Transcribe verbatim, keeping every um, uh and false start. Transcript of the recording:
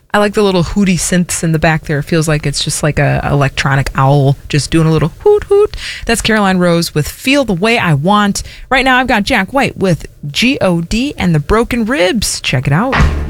I like the little hooty synths in the back there. It feels like it's just like a electronic owl just doing a little hoot hoot. That's Caroline Rose with Feel the Way I Want. Right now I've got Jack White with G O D and the Broken Ribs. Check it out.